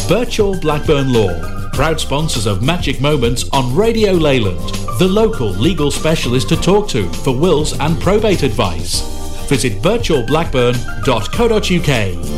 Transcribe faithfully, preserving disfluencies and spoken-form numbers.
Birchall Blackburn Law, proud sponsors of Magic Moments on Radio Leyland, the local legal specialist to talk to for wills and probate advice. Visit birchall blackburn dot co dot uk.